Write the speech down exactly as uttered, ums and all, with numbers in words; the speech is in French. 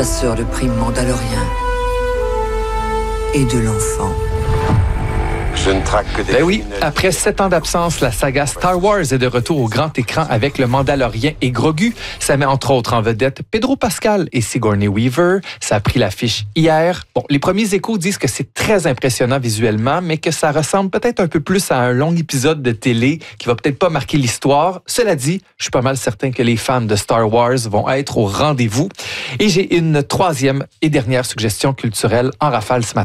chasseur de primes mandaloriens et de l'enfant. Je ne traque que des Ben oui, criminels. après sept ans d'absence, la saga Star Wars est de retour au grand écran avec le Mandalorien et Grogu. Ça met entre autres en vedette Pedro Pascal et Sigourney Weaver. Ça a pris l'affiche hier. Bon, les premiers échos disent que c'est très impressionnant visuellement, mais que ça ressemble peut-être un peu plus à un long épisode de télé qui va peut-être pas marquer l'histoire. Cela dit, je suis pas mal certain que les fans de Star Wars vont être au rendez-vous. Et j'ai une troisième et dernière suggestion culturelle en rafale ce matin.